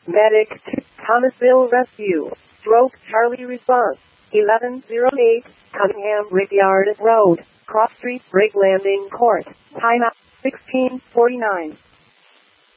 Medic to Thomasville Rescue. Stroke Charlie response. 1108 Cunningham Brickyard Road, Cross Street, Brick Landing Court. Timeout 16:49.